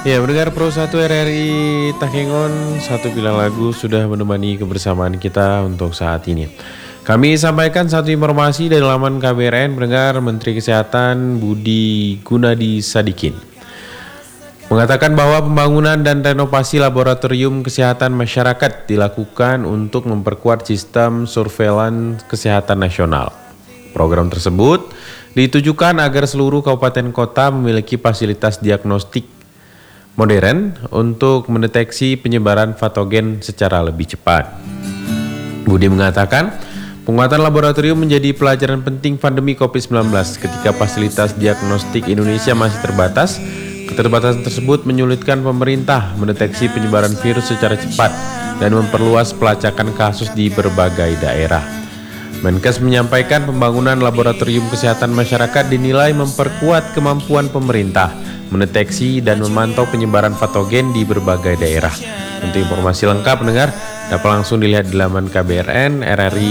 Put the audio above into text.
Ya, mendengar Pro 1 RRI Takengon, satu pilihan lagu sudah menemani kebersamaan kita untuk saat ini. Kami sampaikan satu informasi dari laman KBRN. Mendengar Menteri Kesehatan Budi Gunadi Sadikin mengatakan bahwa pembangunan dan renovasi laboratorium kesehatan masyarakat dilakukan untuk memperkuat sistem surveillance kesehatan nasional. Program tersebut ditujukan agar seluruh kabupaten kota memiliki fasilitas diagnostik modern untuk mendeteksi penyebaran patogen secara lebih cepat. Budi mengatakan, penguatan laboratorium menjadi pelajaran penting pandemi COVID-19 ketika fasilitas diagnostik Indonesia masih terbatas. Keterbatasan tersebut menyulitkan pemerintah mendeteksi penyebaran virus secara cepat dan memperluas pelacakan kasus di berbagai daerah. Menkes menyampaikan pembangunan laboratorium kesehatan masyarakat dinilai memperkuat kemampuan pemerintah mendeteksi dan memantau penyebaran patogen di berbagai daerah. Untuk informasi lengkap, pendengar dapat langsung dilihat di laman KBRN RRI